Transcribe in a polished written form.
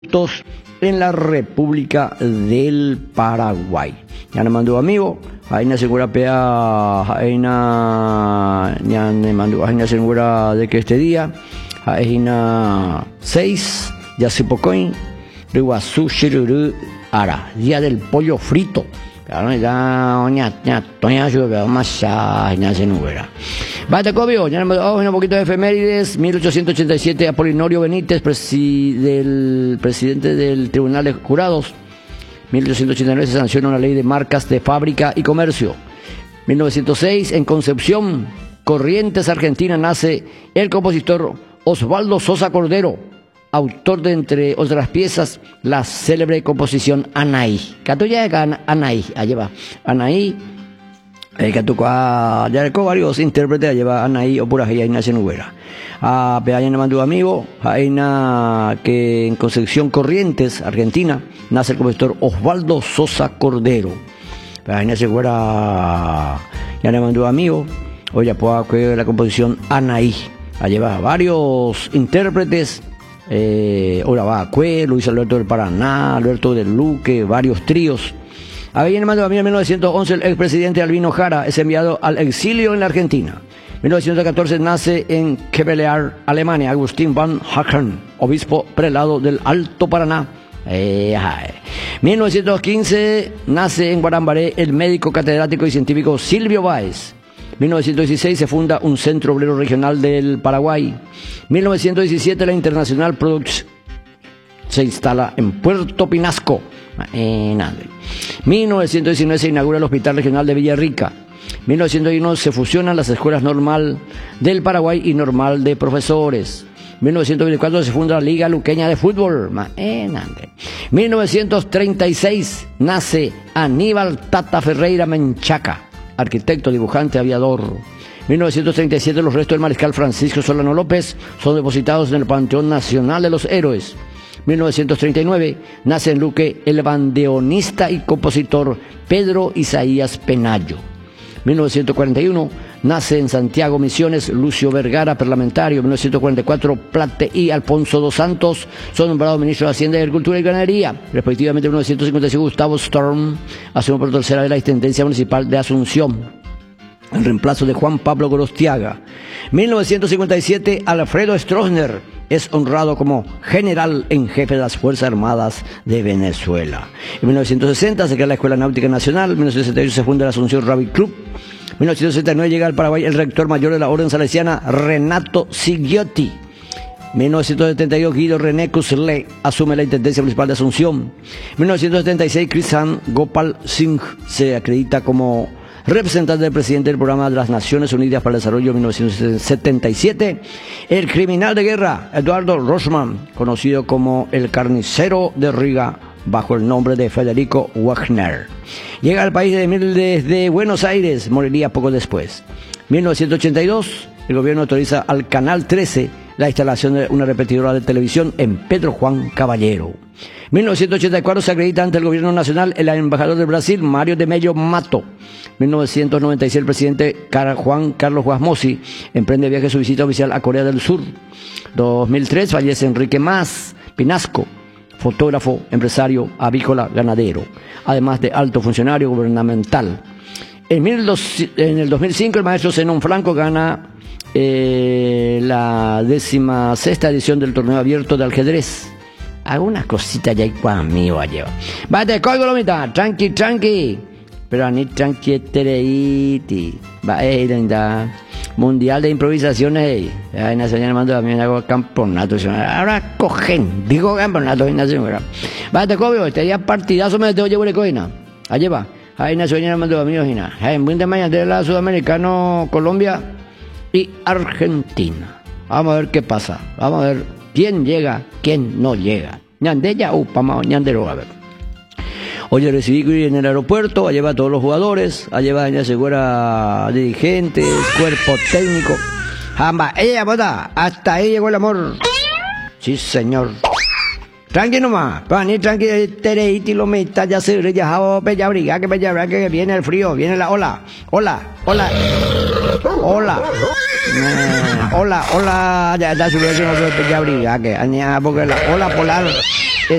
en la República del Paraguay. Ya nos mandó amigo, ahí na segura pea, ahí na me mandó, ahí na segura de que este día, ahí na 6, ya se pocoin, Riguazú Shiruru Ara, día del pollo frito. Claro, ya, toña, yo más ya se nubera. Batacobio, ya nos mandó un poquito de efemérides. 1887, Apolinorio Benítez, presidente del Tribunal de Jurados. 1889 se sanciona una ley de marcas de fábrica y comercio. 1906, en Concepción, Corrientes, Argentina, nace el compositor Osvaldo Sosa Cordero, autor de, entre otras piezas, la célebre composición Anaí. Catuya de Anaí, allá va. Anaí, ya recó varios intérpretes, allá va Anaí, o pura ahí nace Nubera. A Peaña le mandó amigo, ahí que en Concepción Corrientes, Argentina, nace el compositor Osvaldo Sosa Cordero. Ahí nace fuera, ya le mandó amigo, oye, pues la composición Anaí. Allá va varios intérpretes. Ahora va Cue, Luis Alberto del Paraná, Alberto del Luque, varios tríos. Había en mando a 1911 el expresidente Albino Jara es enviado al exilio en la Argentina. 1914 nace en Kevelaer, Alemania, Agustín van Hackern, obispo prelado del Alto Paraná. 1915 nace en Guarambaré el médico catedrático y científico Silvio Báez. 1916 se funda un centro obrero regional del Paraguay. 1917 la Internacional Products se instala en Puerto Pinasco. 1919 se inaugura el Hospital Regional de Villarrica. 1901 se fusionan las escuelas Normal del Paraguay y Normal de Profesores. 1924 se funda la Liga Luqueña de Fútbol. 1936 nace Aníbal Tata Ferreira Menchaca, arquitecto, dibujante, aviador. 1937 los restos del mariscal Francisco Solano López son depositados en el Panteón Nacional de los Héroes. 1939 nace en Luque el bandeonista y compositor Pedro Isaías Penayo. 1941 nace en Santiago Misiones Lucio Vergara, parlamentario. 1944 Plate y Alfonso dos Santos son nombrados ministros de Hacienda y Agricultura y Ganadería. Respectivamente, en 1955 Gustavo Storm asume por tercera vez la Intendencia Municipal de Asunción, en reemplazo de Juan Pablo Gorostiaga. 1957 Alfredo Stroessner es honrado como general en jefe de las Fuerzas Armadas de Venezuela. En 1960 se crea la Escuela Náutica Nacional. En 1968 se funda la Asunción Rugby Club. En 1969 llega al Paraguay el rector mayor de la Orden Salesiana, Renato Sigliotti. 1972 Guido René Cusle asume la Intendencia Municipal de Asunción. 1976 Krishan Gopal Singh se acredita como representante del presidente del Programa de las Naciones Unidas para el Desarrollo. 1977 el criminal de guerra Eduardo Rosman, conocido como el Carnicero de Riga bajo el nombre de Federico Wagner, llega al país desde Buenos Aires, moriría poco después. 1982 el gobierno autoriza al Canal 13 la instalación de una repetidora de televisión en Pedro Juan Caballero. 1984 se acredita ante el gobierno nacional el embajador del Brasil, Mário de Mello Mato. 1996 el presidente Juan Carlos Guasmosi emprende viaje su visita oficial a Corea del Sur. 2003 fallece Enrique Mas Pinasco, fotógrafo, empresario, avícola, ganadero, además de alto funcionario gubernamental. En el 2005 el maestro Zenón Franco gana la 16ª edición del torneo abierto de ajedrez. Algunas cositas ya hay conmigo allá. Bate, coigo lo mitad, tranqui. Pero ni tranqui tereiti. Va, linda. Mundial de improvisaciones. Ahí nace llamando a mí hago campeonato. Ahora cogen, digo campeonato, ahí nace. Bate, coigo, este día partidazo me tengo llevo de coina. Allá va. Ahí nace llamando a mí, Ojina. En buen de mañana de la Sudamericano, Colombia y Argentina. Vamos a ver qué pasa. Vamos a ver quién llega, quién no llega. Ñandella, pama, ñandero, a ver. Oye, recibí en el aeropuerto, allá va todos los jugadores, allá va ya segura dirigentes, cuerpo técnico. Jamba, ella bota, hasta ahí llegó el amor. Sí, señor. Tranqui nomás, pani tranqui, tereiti lo meta, ya se ya bella briga, que viene el frío, viene la ola. Hola, ya subieron que no se te abriga, que porque la ola polar